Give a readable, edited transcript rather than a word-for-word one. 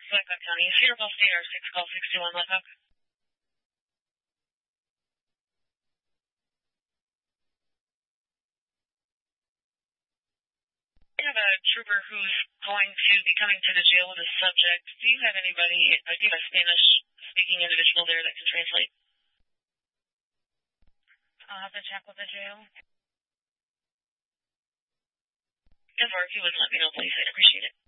Blackhawk County. Cedar Falls State, R6, call 61 Blackhawk. I have a trooper who's going to be coming to the jail with a subject. Do you have anybody, do you have a Spanish-speaking individual there that can translate? I'll have to check with the jail. If you would let me know, please. I'd appreciate it.